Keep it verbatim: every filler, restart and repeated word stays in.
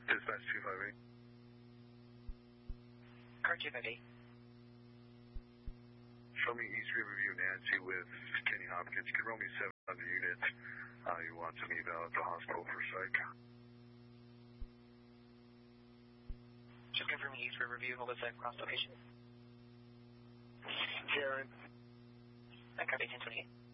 Dispatch two five eight. Car two five eight. Show me East Riverview Nancy with Kenny Hopkins. You can roll me seven hundred units. Uh, you want some eval at the hospital for psych. Just confirming East Riverview, Melissa cross location. Karen. I copy ten twenty-eight.